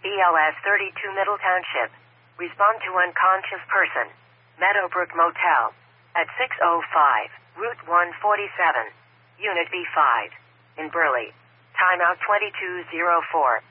BLS 32 Middle Township. Respond to unconscious person. Meadowbrook Motel. At 605, Route 147. Unit B5. In Burley. Timeout 2204.